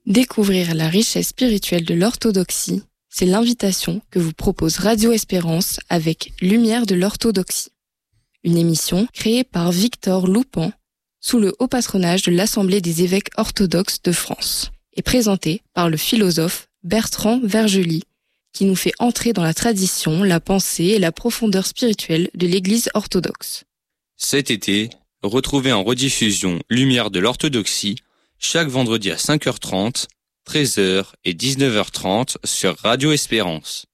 Découvrir la richesse spirituelle de l'orthodoxie, c'est l'invitation que vous propose Radio Espérance avec Lumière de l'orthodoxie. Une émission créée par Victor Loupan sous le haut patronage de l'Assemblée des évêques orthodoxes de France et présentée par le philosophe Bertrand Vergely, qui nous fait entrer dans la tradition, la pensée et la profondeur spirituelle de l'Église orthodoxe. Cet été, retrouvez en rediffusion Lumière de l'orthodoxie chaque vendredi à 5h30, 13h et 19h30 sur Radio Espérance.